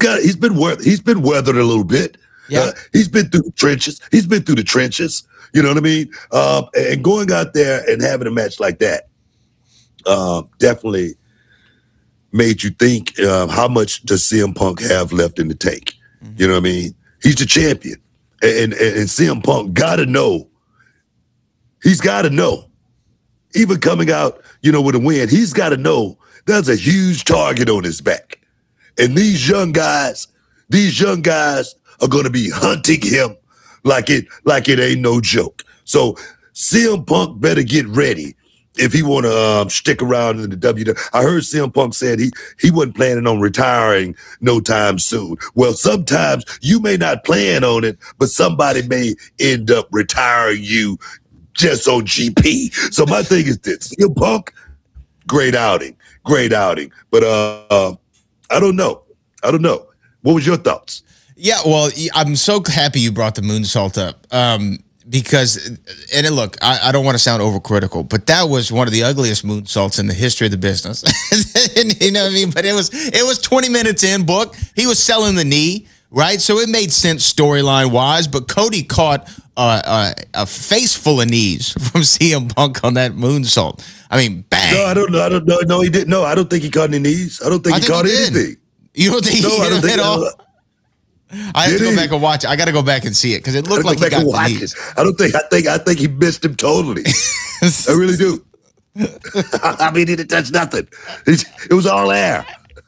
he's been weathered a little bit. Yeah. He's been through the trenches. You know what I mean? And going out there and having a match like that definitely made you think, how much does CM Punk have left in the tank? Mm-hmm. You know what I mean? He's the champion. And CM Punk gotta know. He's gotta know. Even coming out, with a win, he's gotta know there's a huge target on his back. And these young guys are gonna be hunting him like it ain't no joke. So CM Punk better get ready if he want to stick around in the WWE. I heard CM Punk said he wasn't planning on retiring no time soon. Well, sometimes you may not plan on it, but somebody may end up retiring you just on GP. So my thing is this: CM Punk, great outing. But I don't know. What was your thoughts? Yeah, well, I'm so happy you brought the moonsault up. Because, look, I don't want to sound overcritical, but that was one of the ugliest moonsaults in the history of the business. You know what I mean? But it was 20 minutes in, book. He was selling the knee, right? So it made sense storyline wise. But Cody caught a face full of knees from CM Punk on that moonsault. I mean, bang. No, I don't know. No, he didn't. No, I don't think he caught any knees. I don't think he caught anything. You don't think he hit him at all? I have to go back and watch it. I got to go back and see it because it looked like he got the knees. I think he missed him totally. I really do. I mean, he didn't touch nothing. It was all air.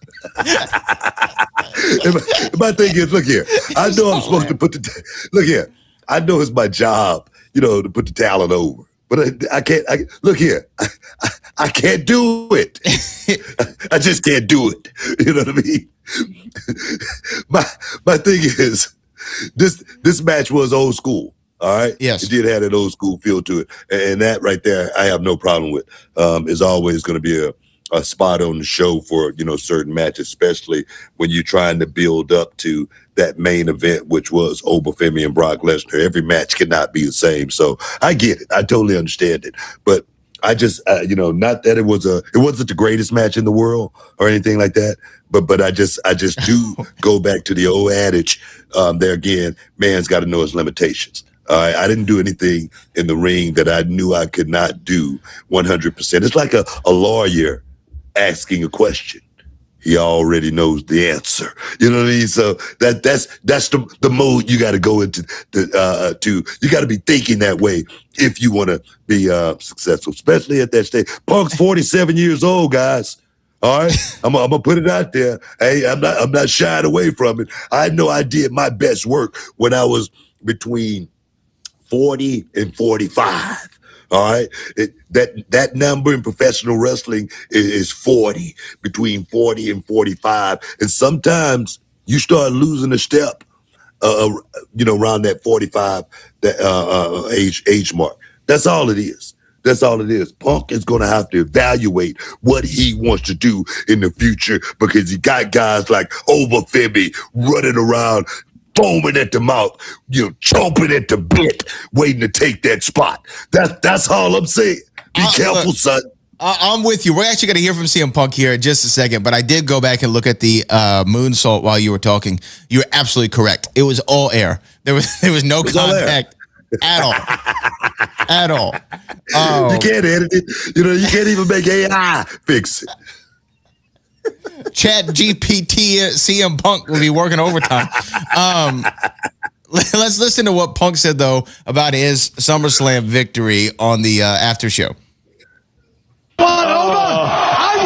My thing is, look here. I know I'm supposed to look here. I know it's my job, to put the talent over. But I can't. Look here. I can't do it. I just can't do it. You know what I mean? My thing is, this match was old school. All right. Yes. It did have that old school feel to it, and that right there, I have no problem with. Is always going to be a spot on the show for certain matches, especially when you're trying to build up to that main event, which was Obafemi and Brock Lesnar. Every match cannot be the same, so I get it. I totally understand it, but I just, not that it wasn't the greatest match in the world or anything like that, but I just do go back to the old adage. There again, man's got to know his limitations. I didn't do anything in the ring that I knew I could not do 100%. It's like a lawyer asking a question. He already knows the answer. You know what I mean? So that's the mode you got to go into. You got to be thinking that way if you want to be successful, especially at that stage. Punk's 47 years old, guys. All right, I'm gonna put it out there. Hey, I'm not shying away from it. I know I did my best work when I was between 40 and 45. All right, that number in professional wrestling is 40, between 40 and 45, and sometimes you start losing a step, around that 45 age mark. That's all it is. Punk is going to have to evaluate what he wants to do in the future because he got guys like Obafemi running around, foaming at the mouth, chomping at the bit, waiting to take that spot. That's all I'm saying. Be careful, son. I'm with you. We're actually going to hear from CM Punk here in just a second, but I did go back and look at the moonsault while you were talking. You're absolutely correct. It was all air. There was no contact at all. At all. Oh. You can't edit it. You can't even make AI fix it. Chat GPT CM Punk will be working overtime. Let's listen to what Punk said, though, about his SummerSlam victory on the after show. I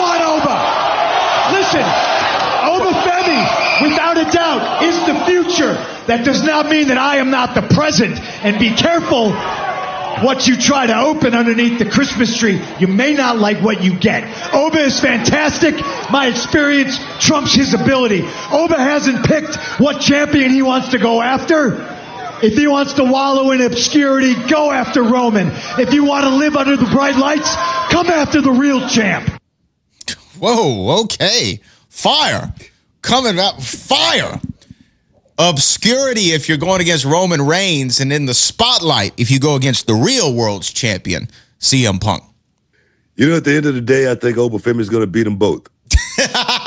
want Oba. Listen, Obafemi, without a doubt, is the future. That does not mean that I am not the present. And be careful what you try to open underneath the Christmas tree. You may not like what you get. Oba is fantastic. My experience trumps his ability. Oba hasn't picked what champion he wants to go after. If he wants to wallow in obscurity, go after Roman. If you want to live under the bright lights, come after the real champ. Whoa, okay. Fire. Coming up, fire. Obscurity if you're going against Roman Reigns, and in the spotlight if you go against the real world's champion, CM Punk. At the end of the day, I think Obafemi is going to beat them both.